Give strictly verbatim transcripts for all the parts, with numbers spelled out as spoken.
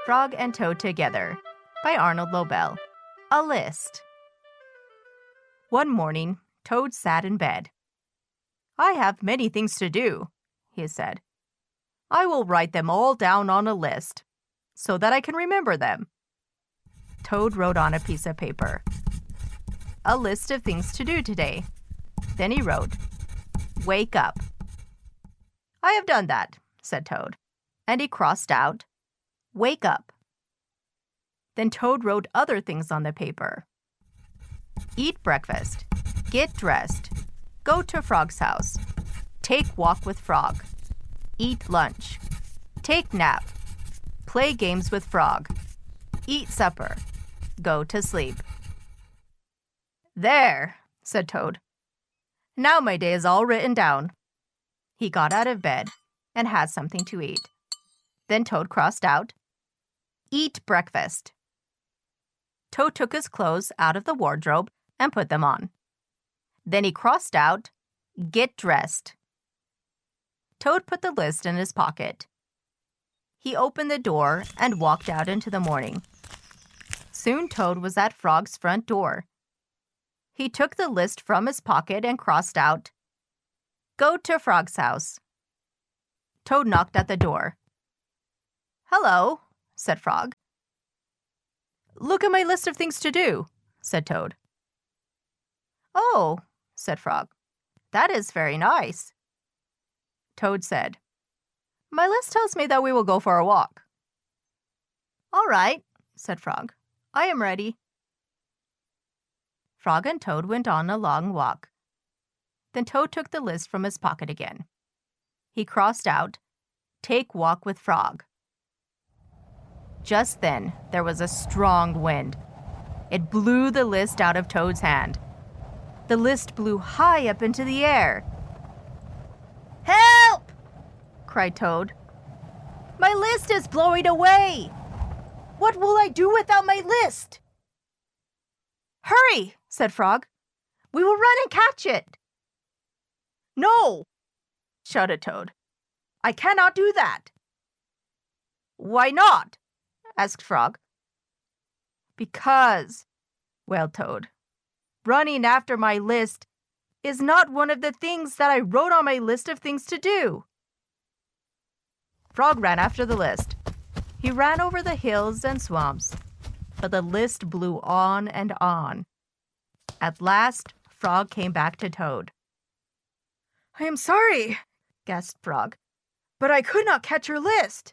Frog and Toad Together by Arnold Lobel. A list. One morning, Toad sat in bed. "I have many things to do," he said. "I will write them all down on a list so that I can remember them." Toad wrote on a piece of paper, "A list of things to do today." Then he wrote, "Wake up." "I have done that," said Toad, and he crossed out, "Wake up." Then Toad wrote other things on the paper. Eat breakfast, get dressed, go to Frog's house, take walk with Frog, eat lunch, take nap, play games with Frog, eat supper, go to sleep. "There," said Toad. "Now my day is all written down." He got out of bed and had something to eat. Then Toad crossed out, "Eat breakfast." Toad took his clothes out of the wardrobe and put them on. Then he crossed out, "Get dressed." Toad put the list in his pocket. He opened the door and walked out into the morning. Soon Toad was at Frog's front door. He took the list from his pocket and crossed out, "Go to Frog's house." Toad knocked at the door. "Hello," said Frog. "Look at my list of things to do," said Toad. "Oh," said Frog, "that is very nice." Toad said, "My list tells me that we will go for a walk." "All right," said Frog. "I am ready." Frog and Toad went on a long walk. Then Toad took the list from his pocket again. He crossed out, "Take walk with Frog." Just then, there was a strong wind. It blew the list out of Toad's hand. The list blew high up into the air. "Help!" cried Toad. "My list is blowing away! What will I do without my list?" "Hurry!" said Frog. "We will run and catch it." "No!" shouted Toad. "I cannot do that." "Why not?" asked Frog. "Because," wailed Toad, "running after my list is not one of the things that I wrote on my list of things to do." Frog ran after the list. He ran over the hills and swamps, but the list blew on and on. At last, Frog came back to Toad. "I am sorry," gasped Frog, "but I could not catch your list."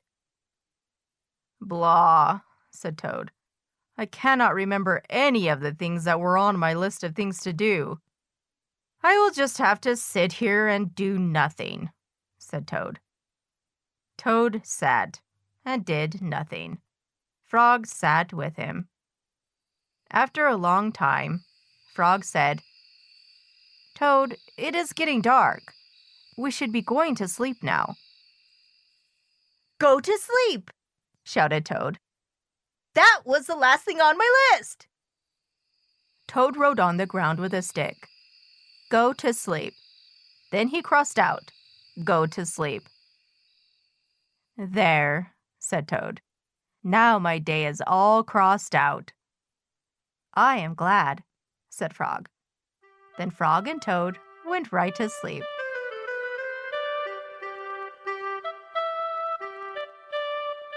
"Blah," said Toad. "I cannot remember any of the things that were on my list of things to do. I will just have to sit here and do nothing," said Toad. Toad sat and did nothing. Frog sat with him. After a long time, Frog said, "Toad, it is getting dark. We should be going to sleep now." "Go to sleep!" shouted Toad. "That was the last thing on my list!" Toad wrote on the ground with a stick, "Go to sleep." Then he crossed out, "Go to sleep." "There," said Toad. "Now my day is all crossed out." "I am glad," said Frog. Then Frog and Toad went right to sleep.